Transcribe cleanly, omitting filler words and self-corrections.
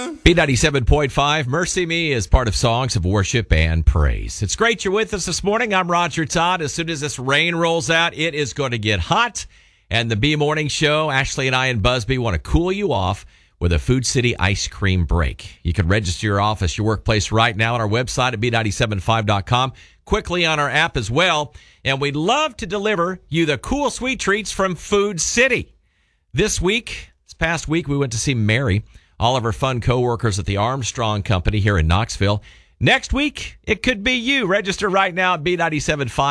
B97.5, Mercy Me is part of Songs of Worship and Praise. It's great you're with us this morning. I'm Roger Todd. As soon as this rain rolls out, it is going to get hot. And the B Morning Show, Ashley and I and Busby want to cool you off with a Food City ice cream break. You can register your office, your workplace right now on our website at B975.com, quickly on our app as well. And we'd love to deliver you the cool sweet treats from Food City. This past week, we went to see Mary, all of her fun co-workers at the Armstrong Company here in Knoxville. Next week, it could be you. Register right now at B975.